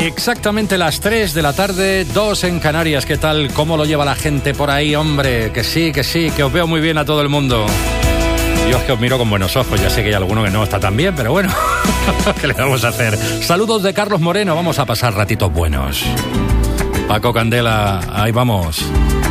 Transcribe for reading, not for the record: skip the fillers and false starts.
Exactamente las 3 de la tarde, 2 en Canarias. ¿Qué tal? ¿Cómo lo lleva la gente por ahí, hombre? Que sí, que os veo muy bien a todo el mundo. Yo es que os miro con buenos ojos. Ya sé que hay alguno que no está tan bien, pero bueno, ¿qué le vamos a hacer? Saludos de Carlos Moreno, vamos a pasar ratitos buenos. Paco Candela, ahí vamos.